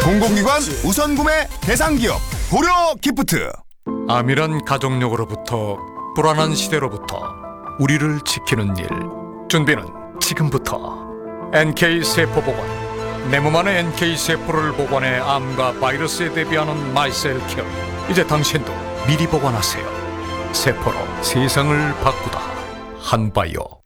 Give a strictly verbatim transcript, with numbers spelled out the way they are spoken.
공공기관 우선 구매 대상 기업 고려 기프트. 암이란 가족력으로부터 불안한 시대로부터 우리를 지키는 일. 준비는 지금부터. 엔케이 세포 보관. 내 몸 안의 엔케이 세포를 보관해 암과 바이러스에 대비하는 마이셀 케어. 이제 당신도 미리 보관하세요. 세포로 세상을 바꾸다. 한바이오.